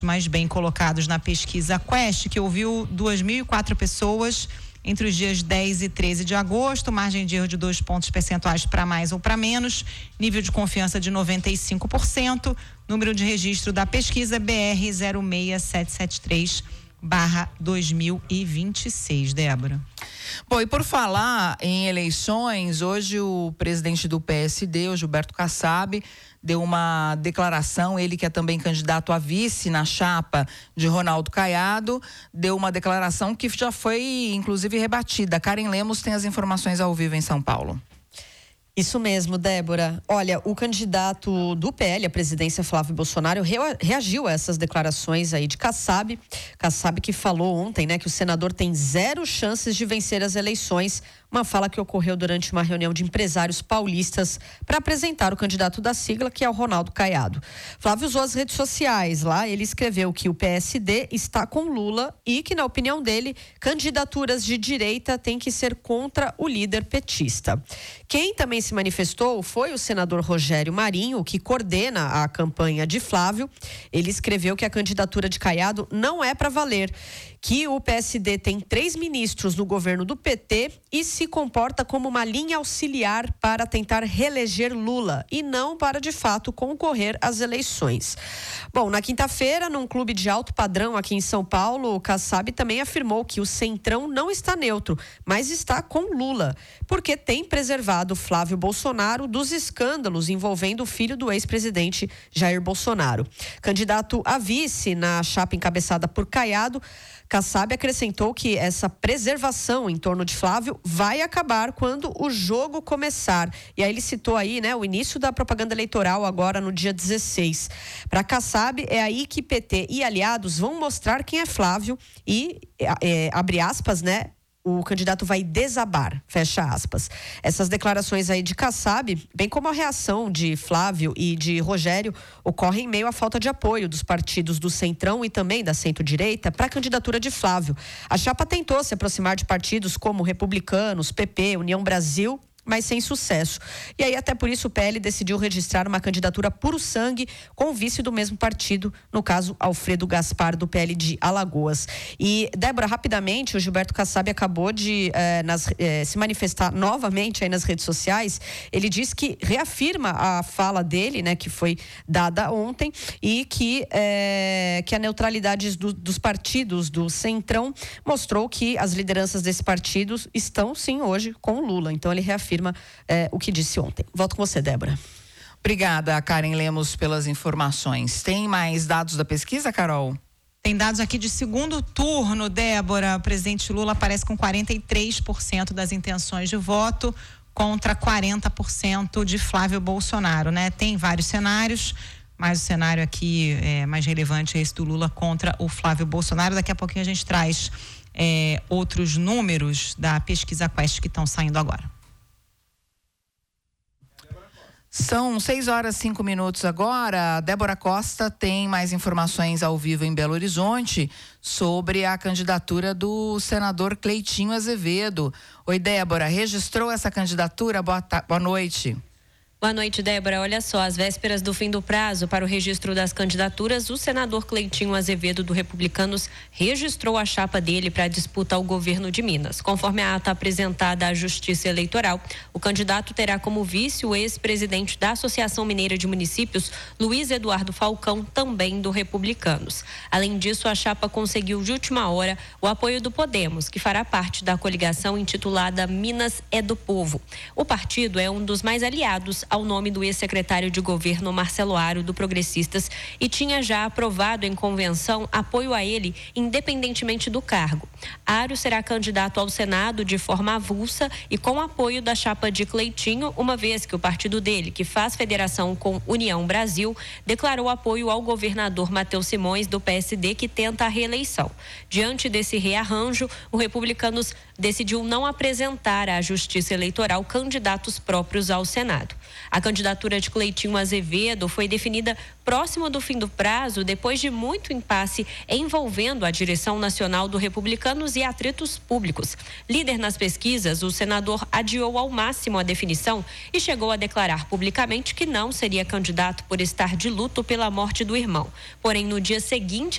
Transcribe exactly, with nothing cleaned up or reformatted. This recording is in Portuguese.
mais bem colocados na pesquisa Quest, que ouviu duas mil e quatro pessoas entre os dias dez e treze de agosto, margem de erro de dois pontos percentuais para mais ou para menos, nível de confiança de noventa e cinco por cento, número de registro da pesquisa B R zero seis sete sete três barra dois mil e vinte e seis, Débora. Bom, e por falar em eleições, hoje o presidente do P S D, o Gilberto Kassab, deu uma declaração, ele que é também candidato a vice na chapa de Ronaldo Caiado, deu uma declaração que já foi inclusive rebatida. Karen Lemos tem as informações ao vivo em São Paulo. Isso mesmo, Débora. Olha, o candidato do P L à presidência, Flávio Bolsonaro, reagiu a essas declarações aí de Kassab. Kassab que falou ontem, né, que o senador tem zero chances de vencer as eleições. Uma fala que ocorreu durante uma reunião de empresários paulistas para apresentar o candidato da sigla, que é o Ronaldo Caiado. Flávio usou as redes sociais. Lá ele escreveu que o P S D está com Lula e que, na opinião dele, candidaturas de direita têm que ser contra o líder petista. Quem também se manifestou foi o senador Rogério Marinho, que coordena a campanha de Flávio. Ele escreveu que a candidatura de Caiado não é para valer, que o P S D tem três ministros no governo do P T e se comporta como uma linha auxiliar para tentar reeleger Lula e não para, de fato, concorrer às eleições. Bom, na quinta-feira, num clube de alto padrão aqui em São Paulo, o Kassab também afirmou que o Centrão não está neutro, mas está com Lula, porque tem preservado Flávio Bolsonaro dos escândalos envolvendo o filho do ex-presidente Jair Bolsonaro. Candidato a vice na chapa encabeçada por Caiado, Kassab acrescentou que essa preservação em torno de Flávio vai acabar quando o jogo começar. E aí ele citou aí, né, o início da propaganda eleitoral agora no dia dezesseis. Para Kassab, é aí que P T e aliados vão mostrar quem é Flávio e, é, abre aspas, né, o candidato vai desabar, fecha aspas. Essas declarações aí de Kassab, bem como a reação de Flávio e de Rogério, ocorrem em meio à falta de apoio dos partidos do Centrão e também da centro-direita para a candidatura de Flávio. A chapa tentou se aproximar de partidos como Republicanos, P P, União Brasil, mas sem sucesso. E aí até por isso o P L decidiu registrar uma candidatura puro sangue com o vice do mesmo partido, no caso Alfredo Gaspar, do P L de Alagoas. E, Débora, rapidamente, o Gilberto Kassab acabou de eh, nas, eh, se manifestar novamente aí nas redes sociais. Ele diz que reafirma a fala dele, né, que foi dada ontem, e que, eh, que a neutralidade do, dos partidos do Centrão mostrou que as lideranças desses partidos estão sim hoje com o Lula. Então ele reafirma afirma é, o que disse ontem. Volto com você, Débora. Obrigada, Karen Lemos, pelas informações. Tem mais dados da pesquisa, Carol? Tem dados aqui de segundo turno, Débora. O presidente Lula aparece com quarenta e três por cento das intenções de voto contra quarenta por cento de Flávio Bolsonaro, né? Tem vários cenários, mas o cenário aqui é mais relevante é esse do Lula contra o Flávio Bolsonaro. Daqui a pouquinho a gente traz é, outros números da pesquisa Quest que estão saindo agora. São seis horas e cinco minutos agora. A Débora Costa tem mais informações ao vivo em Belo Horizonte sobre a candidatura do senador Cleitinho Azevedo. Oi, Débora, registrou essa candidatura? Boa, ta- boa noite. Boa noite, Débora. Olha só, às vésperas do fim do prazo para o registro das candidaturas, o senador Cleitinho Azevedo, do Republicanos, registrou a chapa dele para a disputa ao governo de Minas. Conforme a ata apresentada à Justiça Eleitoral, o candidato terá como vice o ex-presidente da Associação Mineira de Municípios, Luiz Eduardo Falcão, também do Republicanos. Além disso, a chapa conseguiu de última hora o apoio do Podemos, que fará parte da coligação intitulada Minas é do Povo. O partido é um dos mais aliados ao nome do ex-secretário de governo Marcelo Aro, do Progressistas, e tinha já aprovado em convenção apoio a ele, independentemente do cargo. Aro será candidato ao Senado de forma avulsa e com apoio da chapa de Cleitinho, uma vez que o partido dele, que faz federação com União Brasil, declarou apoio ao governador Matheus Simões, do P S D, que tenta a reeleição. Diante desse rearranjo, o Republicanos decidiu não apresentar à Justiça Eleitoral candidatos próprios ao Senado. A candidatura de Cleitinho Azevedo foi definida próximo do fim do prazo, depois de muito impasse envolvendo a direção nacional do Republicanos e atritos públicos. Líder nas pesquisas, o senador adiou ao máximo a definição e chegou a declarar publicamente que não seria candidato por estar de luto pela morte do irmão. Porém, no dia seguinte